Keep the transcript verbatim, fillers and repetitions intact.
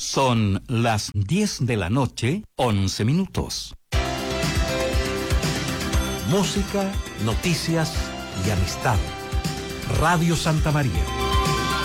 Son las diez de la noche, once minutos. Música, noticias y amistad. Radio Santa María.